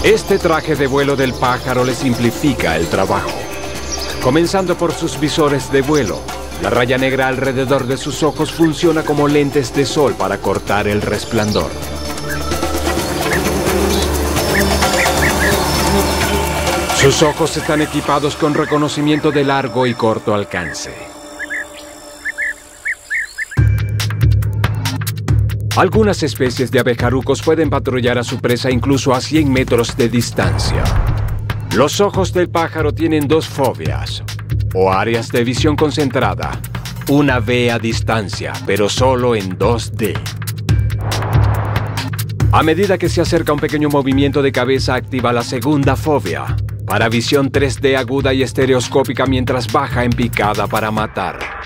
Este traje de vuelo del pájaro le simplifica el trabajo. Comenzando por sus visores de vuelo, la raya negra alrededor de sus ojos funciona como lentes de sol para cortar el resplandor. Sus ojos están equipados con reconocimiento de largo y corto alcance. Algunas especies de abejarucos pueden patrullar a su presa incluso a 100 metros de distancia. Los ojos del pájaro tienen dos foveas, o áreas de visión concentrada. Una ve a distancia, pero solo en 2D. A medida que se acerca un pequeño movimiento de cabeza, activa la segunda fovea, para visión 3D aguda y estereoscópica mientras baja en picada para matar.